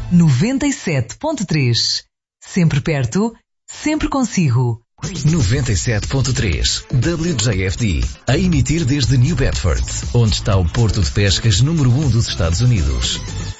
97.3. Sempre perto, sempre consigo. 97.3 WJFD, a emitir desde New Bedford, onde está o porto de pescas número 1 dos Estados Unidos.